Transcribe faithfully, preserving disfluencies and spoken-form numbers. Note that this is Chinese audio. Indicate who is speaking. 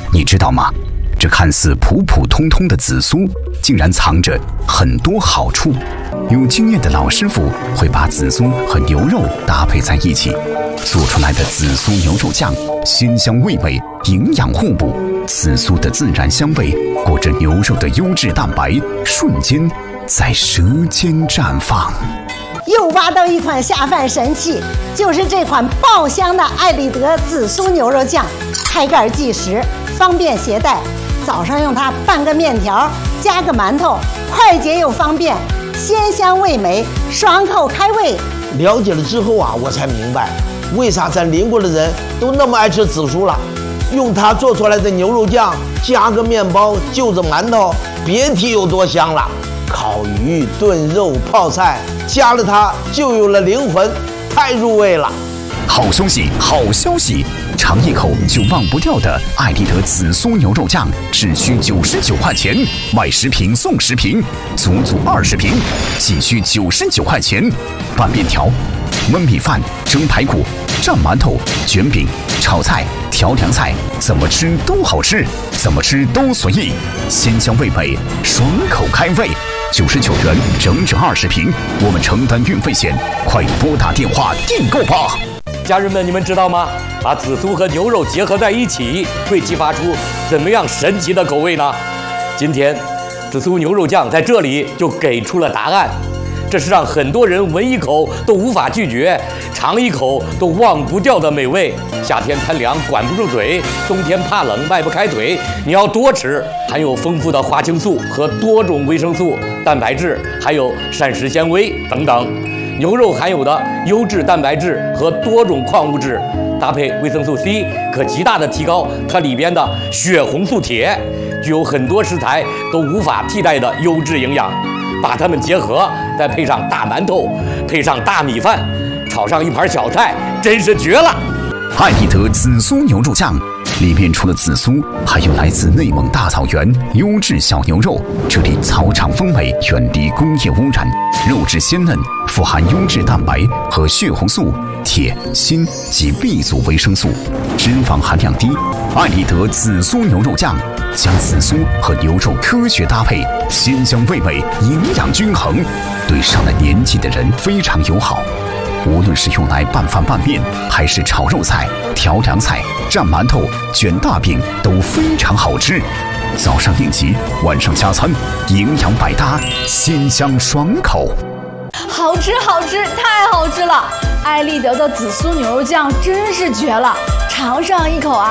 Speaker 1: 你知道吗？这看似普普通通的紫苏，竟然藏着很多好处。有经验的老师傅会把紫苏和牛肉搭配在一起，做出来的紫苏牛肉酱鲜香味美，营养互补。紫苏的自然香味裹着牛肉的优质蛋白，瞬间在舌尖绽放。
Speaker 2: 又挖到一款下饭神器，就是这款爆香的艾丽德紫苏牛肉酱，开盖即食，方便携带。早上用它拌个面条，加个馒头，快捷又方便，鲜香味美，爽口开胃。
Speaker 3: 了解了之后啊，我才明白为啥咱邻国的人都那么爱吃紫苏了。用它做出来的牛肉酱，加个面包，就着馒头，别提有多香了。烤鱼、炖肉、泡菜，加了它就有了灵魂，太入味了。
Speaker 1: 好消息，好消息！尝一口就忘不掉的艾丽德紫苏牛肉酱，只需九十九块钱，买十瓶送十瓶，足足二十瓶，仅需九十九块钱。拌面条、焖米饭、蒸排骨、蘸馒头、卷饼、炒菜、调凉菜，怎么吃都好吃，怎么吃都随意，鲜香味美，爽口开胃。九十九元，整整二十瓶，我们承担运费险，快拨打电话订购吧！
Speaker 4: 家人们，你们知道吗？把紫苏和牛肉结合在一起，会激发出怎么样神奇的口味呢？今天，紫苏牛肉酱在这里就给出了答案。这是让很多人闻一口都无法拒绝，尝一口都忘不掉的美味。夏天贪凉管不住嘴，冬天怕冷迈不开腿，你要多吃。含有丰富的花青素和多种维生素、蛋白质，还有膳食纤维等等。牛肉含有的优质蛋白质和多种矿物质，搭配维生素 C， 可极大的提高它里边的血红素铁，具有很多食材都无法替代的优质营养。把它们结合，再配上大馒头，配上大米饭，炒上一盘小菜，真是绝了！
Speaker 1: 艾丽德紫苏牛肉酱里面除了紫苏，还有来自内蒙大草原优质小牛肉，这里草场风味，远离工业污染，肉质鲜嫩，富含优质蛋白和血红素、铁、锌及 B 族维生素，脂肪含量低。艾丽德紫苏牛肉酱将紫苏和牛肉科学搭配，鲜香味美，营养均衡，对上了年纪的人非常友好。无论是用来拌饭拌面，还是炒肉菜、调凉菜、蘸馒头、卷大饼，都非常好吃。早上应急，晚上加餐，营养百搭，鲜香爽口。
Speaker 5: 好吃好吃，太好吃了！艾丽德的紫苏牛肉酱真是绝了，尝上一口啊！